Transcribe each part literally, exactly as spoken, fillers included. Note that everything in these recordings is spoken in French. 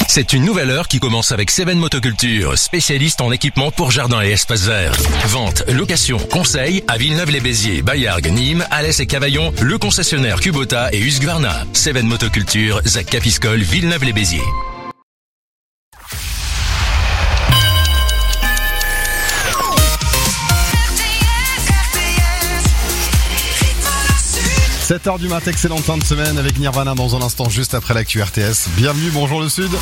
C'est une nouvelle heure qui commence avec Seven Motoculture, spécialiste en équipement pour jardin et espaces verts. Vente, location, conseil à Villeneuve-les-Béziers, Bayargues, Nîmes, Alès et Cavaillon, le concessionnaire Kubota et Husqvarna. Seven Motoculture, Zac Capiscol, Villeneuve-les-Béziers. sept heures du matin, excellente fin de semaine avec Nirvana dans un instant juste après l'actu R T S. Bienvenue, bonjour le Sud.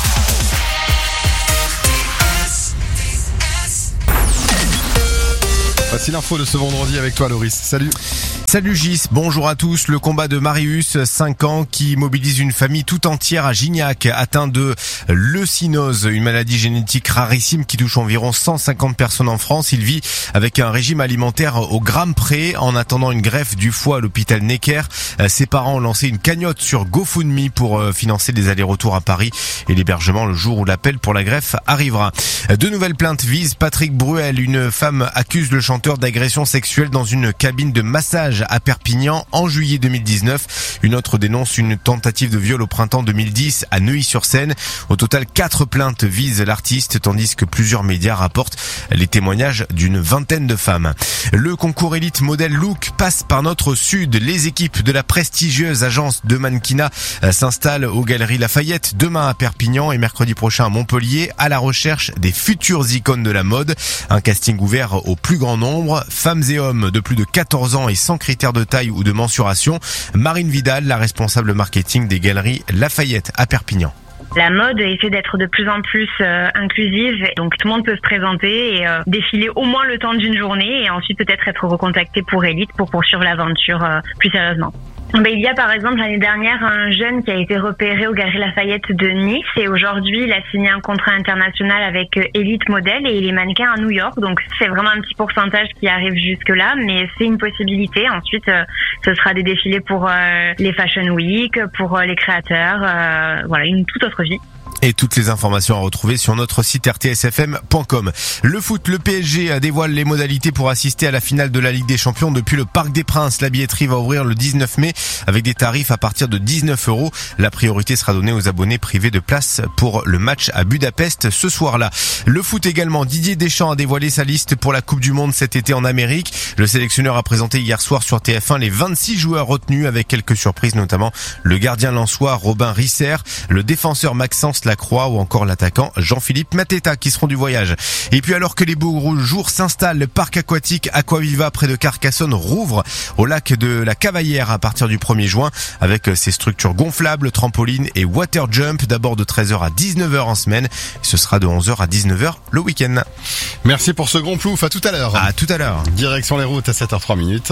Voici l'info de ce vendredi avec toi Loris, salut. Salut Gis, bonjour à tous. Le combat de Marius, cinq ans, qui mobilise une famille tout entière à Gignac, atteint de leucinose, une maladie génétique rarissime qui touche environ cent cinquante personnes en France. Il vit avec un régime alimentaire au gramme près en attendant une greffe du foie à l'hôpital Necker. Ses parents ont lancé une cagnotte sur GoFundMe pour financer des allers-retours à Paris et l'hébergement le jour où l'appel pour la greffe arrivera. Deux nouvelles plaintes visent Patrick Bruel. Une femme accuse le chanteur d'agression sexuelle dans une cabine de massage à Perpignan en juillet deux mille dix-neuf. Une autre dénonce une tentative de viol au printemps deux mille dix à Neuilly-sur-Seine. Au total, quatre plaintes visent l'artiste, tandis que plusieurs médias rapportent les témoignages d'une vingtaine de femmes. Le concours élite modèle look passe par notre sud. Les équipes de la prestigieuse agence de mannequinat s'installent aux Galeries Lafayette demain à Perpignan et mercredi prochain à Montpellier à la recherche des futures icônes de la mode. Un casting ouvert au plus grand nombre, femmes et hommes de plus de quatorze ans et sans critères de taille ou de mensuration. Marine Vidal, la responsable marketing des Galeries Lafayette à Perpignan. La mode essaie d'être de plus en plus euh, inclusive, donc tout le monde peut se présenter et euh, défiler au moins le temps d'une journée et ensuite peut-être être recontacté pour Elite pour poursuivre l'aventure euh, plus sérieusement. Ben, il y a par exemple l'année dernière un jeune qui a été repéré aux Galeries Lafayette de Nice et aujourd'hui il a signé un contrat international avec Elite Model et il est mannequin à New York, donc c'est vraiment un petit pourcentage qui arrive jusque là, mais c'est une possibilité. Ensuite euh, ce sera des défilés pour euh, les Fashion Week, pour euh, les créateurs, euh, voilà, une toute autre vie. Et toutes les informations à retrouver sur notre site r t s f m point com. Le foot, le P S G dévoile les modalités pour assister à la finale de la Ligue des Champions depuis le Parc des Princes. La billetterie va ouvrir le dix-neuf mai avec des tarifs à partir de dix-neuf euros. La priorité sera donnée aux abonnés privés de place pour le match à Budapest ce soir-là. Le foot également, Didier Deschamps a dévoilé sa liste pour la Coupe du Monde cet été en Amérique. Le sélectionneur a présenté hier soir sur T F un les vingt-six joueurs retenus avec quelques surprises, notamment le gardien lensois Robin Risser, le défenseur Maxence Lacroix ou encore l'attaquant Jean-Philippe Mateta qui seront du voyage. Et puis alors que les beaux jours s'installent, le parc aquatique Aquaviva près de Carcassonne rouvre au lac de la Cavaillère à partir du premier juin avec ses structures gonflables, trampolines et water jump, d'abord de treize heures à dix-neuf heures en semaine. Ce sera de onze heures à dix-neuf heures le week-end. Merci pour ce grand plouf, à tout à l'heure. À tout à l'heure. Direction les routes à sept heures trois minutes.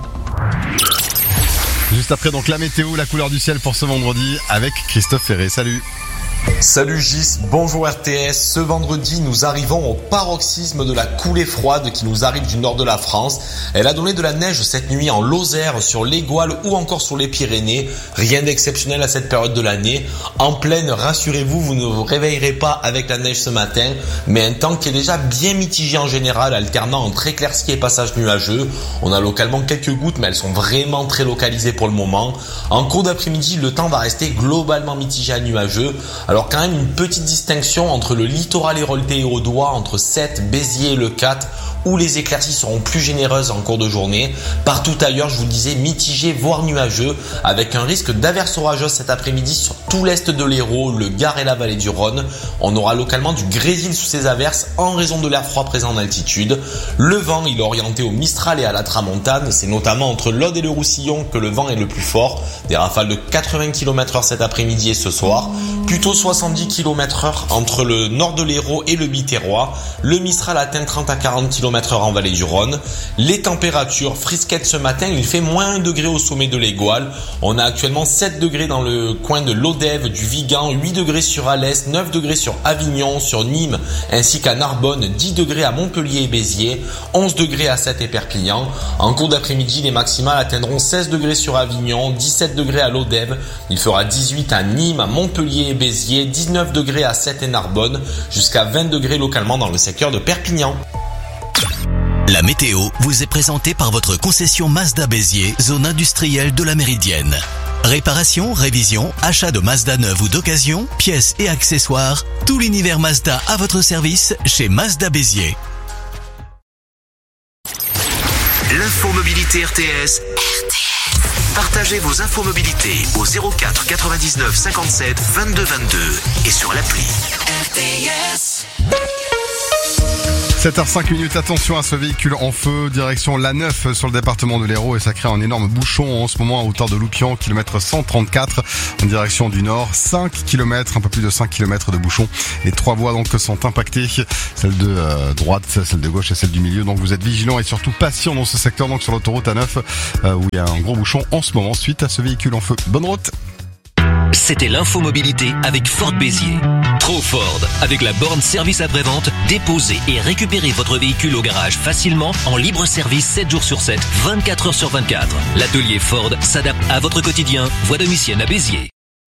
Juste après donc la météo, la couleur du ciel pour ce vendredi avec Christophe Ferré. Salut. Salut Gis, bonjour R T S. Ce vendredi, nous arrivons au paroxysme de la coulée froide qui nous arrive du nord de la France. Elle a donné de la neige cette nuit en Lozère, sur l'Égoile ou encore sur les Pyrénées. Rien d'exceptionnel à cette période de l'année. En pleine, rassurez-vous, vous ne vous réveillerez pas avec la neige ce matin, mais un temps qui est déjà bien mitigé en général, alternant entre éclaircies et passages nuageux. On a localement quelques gouttes, mais elles sont vraiment très localisées pour le moment. En cours d'après-midi, le temps va rester globalement mitigé à nuageux. Alors quand même une petite distinction entre le littoral héroltais et audois, entre Sète, Béziers et le Cat, où les éclaircies seront plus généreuses en cours de journée. Partout ailleurs, je vous le disais, mitigé voire nuageux, avec un risque d'averses orageuses cet après-midi sur tout l'est de l'Hérault, le Gard et la vallée du Rhône. On aura localement du grésil sous ces averses en raison de l'air froid présent en altitude. Le vent, il est orienté au Mistral et à la Tramontane. C'est notamment entre l'Aude et le Roussillon que le vent est le plus fort. Des rafales de quatre-vingts kilomètres heure cet après-midi et ce soir. Plutôt soixante-dix kilomètres heure entre le nord de l'Hérault et le Biterrois. Le Mistral atteint trente à quarante kilomètres heure en vallée du Rhône. Les températures frisquettes ce matin, il fait moins un degré au sommet de l'Égoile. On a actuellement sept degrés dans le coin de l'Odève, du Vigan, huit degrés sur Alès, neuf degrés sur Avignon, sur Nîmes, ainsi qu'à Narbonne, dix degrés à Montpellier et Béziers, onze degrés à Sète et Perpignan. En cours d'après-midi, les maximales atteindront seize degrés sur Avignon, dix-sept degrés à l'Odève. Il fera dix-huit à Nîmes, à Montpellier et Béziers, dix-neuf degrés à Sète et Narbonne, jusqu'à vingt degrés localement dans le secteur de Perpignan. La météo vous est présentée par votre concession Mazda Béziers, zone industrielle de la Méridienne. Réparation, révision, achat de Mazda neuve ou d'occasion, pièces et accessoires, tout l'univers Mazda à votre service chez Mazda Béziers. L'infomobilité R T S. R T S. Partagez vos infomobilités au zéro quatre quatre-vingt-dix-neuf cinquante-sept vingt-deux vingt-deux et sur l'appli. R T S. sept heures cinq minutes, attention à ce véhicule en feu, direction l'A neuf sur le département de l'Hérault et ça crée un énorme bouchon en ce moment à hauteur de Loupian, kilomètre cent trente-quatre en direction du nord, cinq kilomètres, un peu plus de cinq kilomètres de bouchon. Les trois voies donc sont impactées, celle de euh, droite, celle de gauche et celle du milieu, donc vous êtes vigilants et surtout patients dans ce secteur, donc sur l'autoroute A neuf euh, où il y a un gros bouchon en ce moment suite à ce véhicule en feu. Bonne route. C'était l'infomobilité avec Ford Béziers. Trop Ford. Avec la borne service après-vente, déposez et récupérez votre véhicule au garage facilement en libre service sept jours sur sept, vingt-quatre heures sur vingt-quatre. L'atelier Ford s'adapte à votre quotidien. Voie domiciliaire à Béziers.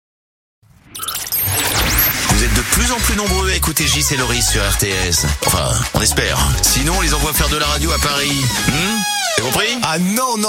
Vous êtes de plus en plus nombreux à écouter Gis et Loris sur R T S. Enfin, on espère. Sinon, on les envoie faire de la radio à Paris. Hmm T'as compris ? Ah non, non.